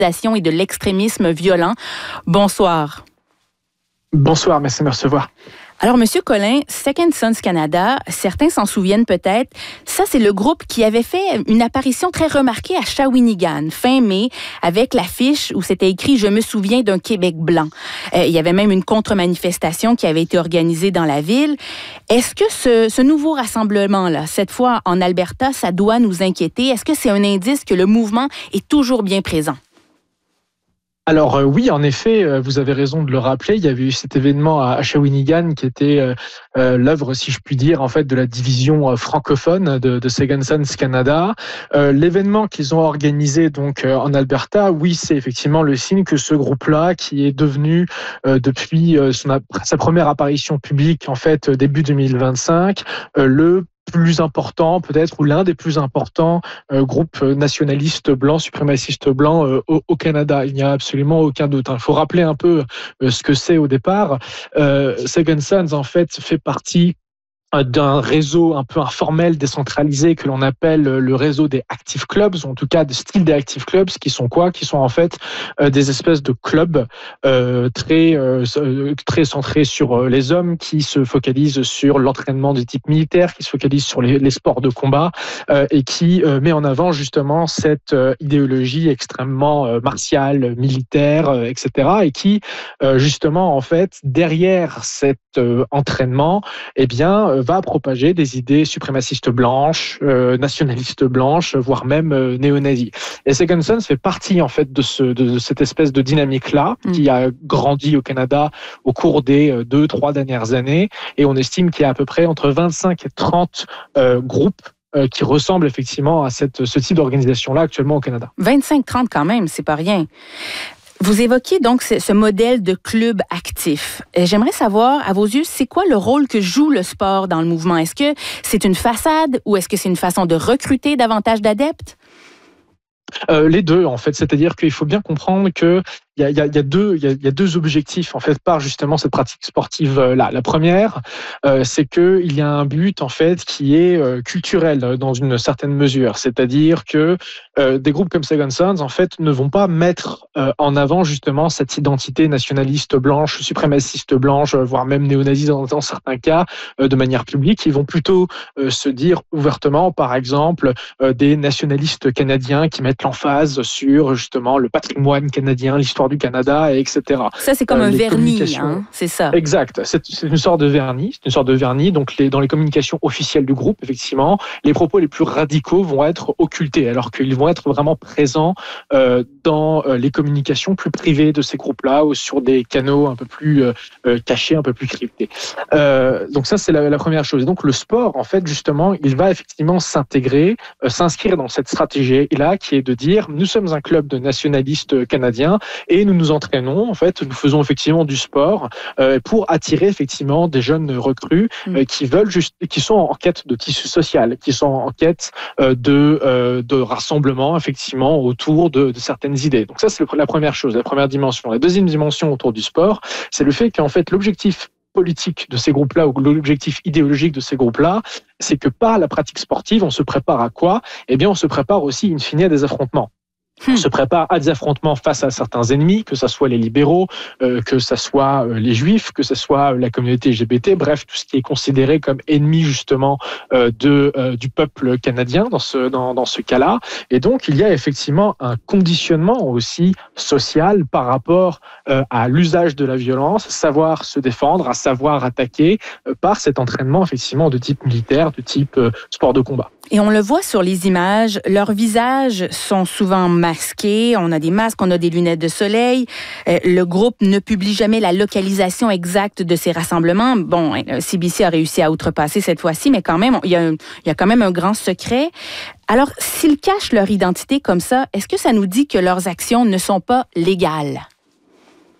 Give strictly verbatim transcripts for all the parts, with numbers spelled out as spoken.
et de l'extrémisme violent. Bonsoir. Bonsoir, merci de me recevoir. Alors, Monsieur Collin, Second Sons Canada, certains s'en souviennent peut-être, ça c'est le groupe qui avait fait une apparition très remarquée à Shawinigan, fin mai, avec l'affiche où c'était écrit « Je me souviens d'un Québec blanc ». Euh, il y avait même une contre-manifestation qui avait été organisée dans la ville. Est-ce que ce, ce nouveau rassemblement-là, cette fois en Alberta, ça doit nous inquiéter? Est-ce que c'est un indice que le mouvement est toujours bien présent? Alors euh, oui, en effet, euh, vous avez raison de le rappeler. Il y avait eu cet événement à, à Shawinigan qui était euh, euh, l'œuvre, si je puis dire, en fait, de la division euh, francophone de, de Second Sons Canada. Euh, l'événement qu'ils ont organisé donc euh, en Alberta, oui, c'est effectivement le signe que ce groupe-là, qui est devenu euh, depuis euh, son, sa première apparition publique, en fait, début deux mille vingt-cinq, euh, le plus important peut-être ou l'un des plus importants euh, groupes nationalistes blancs, suprémacistes blancs euh, au, au Canada. Il n'y a absolument aucun doute. Il faut rappeler un peu euh, ce que c'est au départ. Euh, Second Sons en fait fait partie d'un réseau un peu informel, décentralisé, que l'on appelle le réseau des Active Clubs, ou en tout cas des styles des Active Clubs, qui sont quoi? Qui sont en fait euh, des espèces de clubs euh, très euh, très centrés sur euh, les hommes, qui se focalisent sur l'entraînement de type militaire, qui se focalisent sur les, les sports de combat, euh, et qui euh, met en avant justement cette euh, idéologie extrêmement euh, martiale, militaire, euh, et cetera, et qui euh, justement en fait derrière cet euh, entraînement, eh bien euh, va propager des idées suprémacistes blanches, euh, nationalistes blanches, voire même euh, néo-nazis. Et Second Sons fait partie en fait de, ce, de, de cette espèce de dynamique-là mmh. qui a grandi au Canada au cours des euh, deux, trois dernières années. Et on estime qu'il y a à peu près entre vingt-cinq et trente euh, groupes euh, qui ressemblent effectivement à cette, ce type d'organisation-là actuellement au Canada. vingt-cinq trente quand même, c'est pas rien. Vous évoquiez donc ce modèle de club actif. J'aimerais savoir, à vos yeux, c'est quoi le rôle que joue le sport dans le mouvement? Est-ce que c'est une façade ou est-ce que c'est une façon de recruter davantage d'adeptes? Euh, les deux, en fait. C'est-à-dire qu'il faut bien comprendre que il y a, il y a, il y a deux, il y a, il y a deux objectifs en fait par justement cette pratique sportive là. La première, euh, c'est que il y a un but en fait qui est euh, culturel dans une certaine mesure. C'est-à-dire que euh, des groupes comme Second Sons en fait ne vont pas mettre euh, en avant justement cette identité nationaliste blanche, suprémaciste blanche, voire même néo-nazie dans, dans certains cas, euh, de manière publique. Ils vont plutôt euh, se dire ouvertement, par exemple, euh, des nationalistes canadiens qui mettent l'emphase sur justement le patrimoine canadien, l'histoire du Canada, et cetera. Ça, c'est comme euh, un vernis, hein, c'est ça. Exact. C'est, c'est une sorte de vernis. C'est une sorte de vernis. Donc, les, dans les communications officielles du groupe, effectivement, les propos les plus radicaux vont être occultés, alors qu'ils vont être vraiment présents euh, dans euh, les communications plus privées de ces groupes-là ou sur des canaux un peu plus euh, euh, cachés, un peu plus cryptés. Euh, donc, ça, c'est la, la première chose. Donc, le sport, en fait, justement, il va effectivement s'intégrer, euh, s'inscrire dans cette stratégie-là qui est de dire, nous sommes un club de nationalistes canadiens et nous nous entraînons, en fait, nous faisons effectivement du sport euh, pour attirer effectivement des jeunes recrues euh, qui veulent juste, qui sont en quête de tissu social, qui sont en quête euh, de euh, de rassemblement effectivement autour de, de certaines idées. Donc ça, c'est la première chose, la première dimension. La deuxième dimension autour du sport, c'est le fait qu'en fait l'objectif politique de ces groupes-là ou l'objectif idéologique de ces groupes-là, c'est que par la pratique sportive, on se prépare à quoi? Eh bien, on se prépare aussi in fine à des affrontements. On se prépare à des affrontements face à certains ennemis, que ce soit les libéraux, euh, que ce soit euh, les juifs, que ce soit la communauté L G B T, bref, tout ce qui est considéré comme ennemi justement euh, de, euh, du peuple canadien dans ce, dans, dans ce cas-là. Et donc, il y a effectivement un conditionnement aussi social par rapport euh, à l'usage de la violence, savoir se défendre, à savoir attaquer euh, par cet entraînement effectivement de type militaire, de type euh, sport de combat. Et on le voit sur les images, leurs visages sont souvent masqués, on a des masques, on a des lunettes de soleil. Euh, le groupe ne publie jamais la localisation exacte de ces rassemblements. Bon, C B C a réussi à outrepasser cette fois-ci, mais quand même, il y a, un, il y a quand même un grand secret. Alors, s'ils cachent leur identité comme ça, est-ce que ça nous dit que leurs actions ne sont pas légales?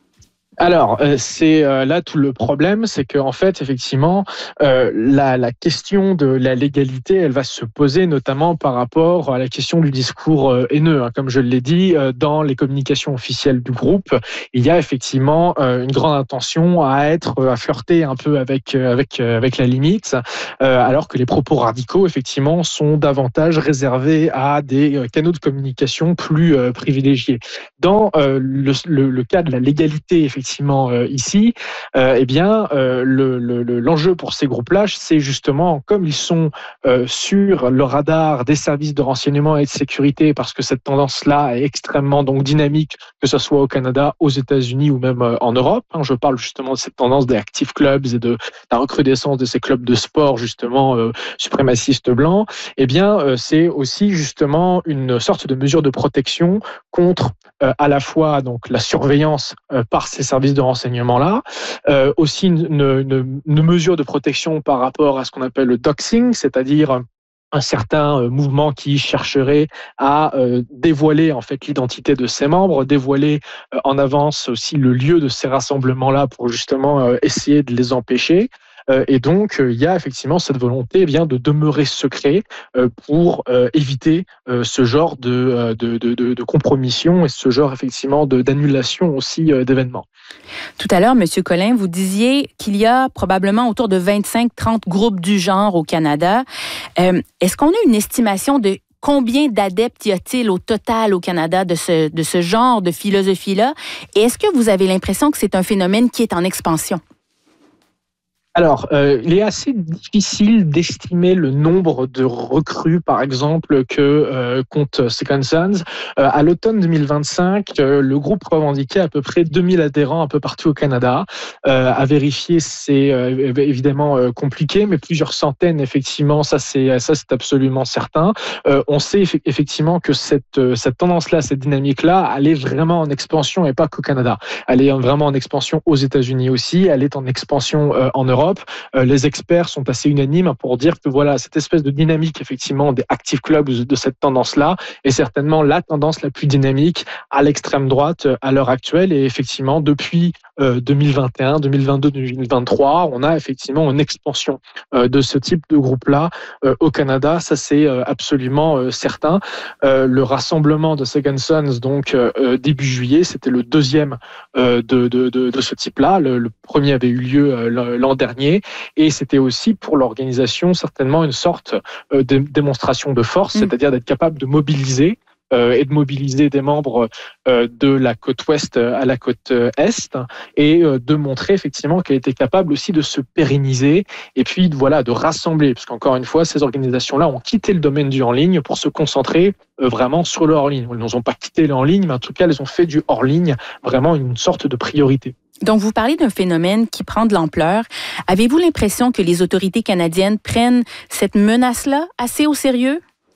Alors, euh, c'est euh, là tout le problème, c'est qu'en fait, effectivement, euh, la, la question de la légalité, elle va se poser notamment par rapport à la question du discours euh, haineux. Hein. Comme je l'ai dit, euh, dans les communications officielles du groupe, il y a effectivement euh, une grande intention à être, à flirter un peu avec avec avec la limite, euh, alors que les propos radicaux, effectivement, sont davantage réservés à des euh, canaux de communication plus euh, privilégiés. Dans euh, le, le, le cas de la légalité, effectivement, Euh, ici, euh, eh bien, euh, le, le, l'enjeu pour ces groupes-là, c'est justement, comme ils sont euh, sur le radar des services de renseignement et de sécurité, parce que cette tendance-là est extrêmement donc dynamique, que ce soit au Canada, aux États-Unis ou même euh, en Europe. Hein, je parle justement de cette tendance des active clubs et de la recrudescence de ces clubs de sport justement euh, suprémacistes blancs. Eh bien, euh, c'est aussi justement une sorte de mesure de protection contre euh, à la fois donc la surveillance euh, par ces services de renseignement-là, euh, aussi une, une, une mesure de protection par rapport à ce qu'on appelle le doxing, c'est-à-dire un certain mouvement qui chercherait à euh, dévoiler en fait l'identité de ses membres, dévoiler euh, en avance aussi le lieu de ces rassemblements-là pour justement euh, essayer de les empêcher. Euh, et donc, il euh, y a effectivement cette volonté eh bien, de demeurer secret euh, pour euh, éviter euh, ce genre de, de, de, de compromission et ce genre effectivement de, d'annulation aussi euh, d'événements. Tout à l'heure, M. Collin, vous disiez qu'il y a probablement autour de vingt-cinq à trente groupes du genre au Canada. Euh, est-ce qu'on a une estimation de combien d'adeptes y a-t-il au total au Canada de ce, de ce genre de philosophie-là? Et est-ce que vous avez l'impression que c'est un phénomène qui est en expansion? Alors, euh, il est assez difficile d'estimer le nombre de recrues, par exemple, que euh, compte Second Sons. Euh, à l'automne deux mille vingt-cinq, euh, le groupe revendiquait à peu près deux mille adhérents un peu partout au Canada. Euh, à vérifier, c'est euh, évidemment euh, compliqué, mais plusieurs centaines, effectivement, ça c'est ça c'est absolument certain. Euh, on sait eff- effectivement que cette cette tendance-là, cette dynamique-là, elle est vraiment en expansion et pas qu'au Canada. Elle est vraiment en expansion aux États-Unis aussi. Elle est en expansion euh, en Europe. Euh, les experts sont assez unanimes pour dire que voilà, cette espèce de dynamique effectivement des active clubs de cette tendance-là est certainement la tendance la plus dynamique à l'extrême droite à l'heure actuelle. Et effectivement, depuis euh, deux mille vingt et un, deux mille vingt-deux, deux mille vingt-trois, on a effectivement une expansion euh, de ce type de groupe-là euh, au Canada. Ça, c'est euh, absolument euh, certain. Euh, le rassemblement de Second Sons, donc euh, début juillet, c'était le deuxième euh, de, de, de, de ce type-là. Le, le premier avait eu lieu euh, l'an dernier. Et c'était aussi pour l'organisation certainement une sorte de démonstration de force, mmh. c'est-à-dire d'être capable de mobiliser euh, et de mobiliser des membres euh, de la côte ouest à la côte est et euh, de montrer effectivement qu'elle était capable aussi de se pérenniser et puis voilà, de rassembler, parce qu'encore une fois, ces organisations-là ont quitté le domaine du hors-ligne pour se concentrer euh, vraiment sur le hors-ligne. Elles n'ont pas quitté le hors-ligne, mais en tout cas, elles ont fait du hors-ligne vraiment une sorte de priorité. Donc, vous parlez d'un phénomène qui prend de l'ampleur. Avez-vous l'impression que les autorités canadiennes prennent cette menace-là assez au sérieux?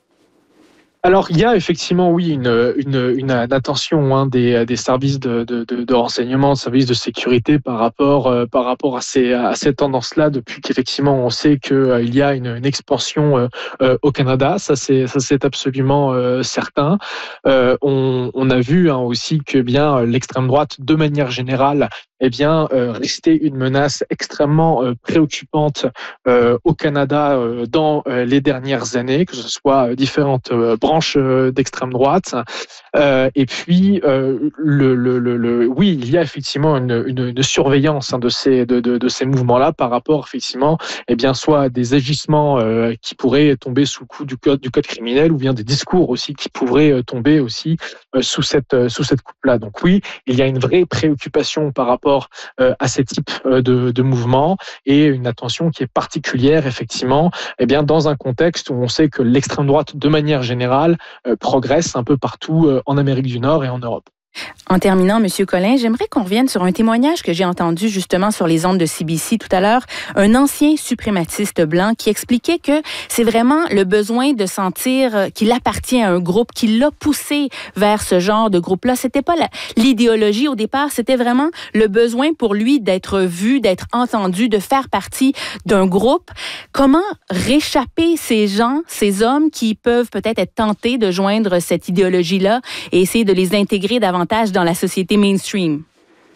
Alors, il y a effectivement, oui, une, une, une attention hein, des, des services de, de, de renseignement, de services de sécurité par rapport, euh, par rapport à ces, à ces tendances-là, depuis qu'effectivement, on sait qu'il euh, y a une, une expansion euh, euh, au Canada. Ça, c'est, ça, c'est absolument euh, certain. Euh, on, on a vu hein, aussi que bien l'extrême droite, de manière générale, eh bien, euh, restait une menace extrêmement euh, préoccupante euh, au Canada euh, dans euh, les dernières années, que ce soit différentes euh, branches euh, d'extrême droite. Euh, et puis, euh, le, le, le, le, oui, il y a effectivement une, une, une surveillance hein, de ces, de, de, de ces mouvements-là par rapport, effectivement, eh bien, soit à des agissements euh, qui pourraient tomber sous le coup du code, du code criminel, ou bien des discours aussi qui pourraient tomber aussi euh, sous cette, euh, sous cette coupe-là. Donc oui, il y a une vraie préoccupation par rapport à ces types de, de mouvements et une attention qui est particulière effectivement eh bien, dans un contexte où on sait que l'extrême droite de manière générale euh, progresse un peu partout euh, en Amérique du Nord et en Europe. En terminant, M. Collin, j'aimerais qu'on revienne sur un témoignage que j'ai entendu justement sur les ondes de C B C tout à l'heure, un ancien suprématiste blanc qui expliquait que c'est vraiment le besoin de sentir qu'il appartient à un groupe qui l'a poussé vers ce genre de groupe-là. C'était pas la, l'idéologie au départ, c'était vraiment le besoin pour lui d'être vu, d'être entendu, de faire partie d'un groupe. Comment réchapper ces gens, ces hommes qui peuvent peut-être être tentés de joindre cette idéologie-là et essayer de les intégrer davantage dans la société mainstream?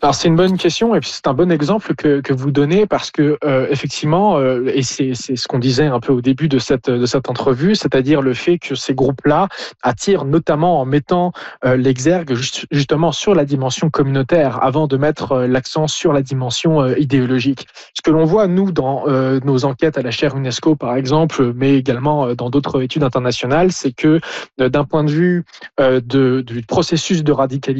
Alors c'est une bonne question et puis c'est un bon exemple que, que vous donnez parce que euh, effectivement euh, et c'est, c'est ce qu'on disait un peu au début de cette de cette entrevue, c'est-à-dire le fait que ces groupes-là attirent notamment en mettant euh, l'exergue juste, justement sur la dimension communautaire avant de mettre euh, l'accent sur la dimension euh, idéologique. Ce que l'on voit nous dans euh, nos enquêtes à la chaire UNESCO par exemple, mais également euh, dans d'autres études internationales, c'est que euh, d'un point de vue euh, de, du processus de radicalisation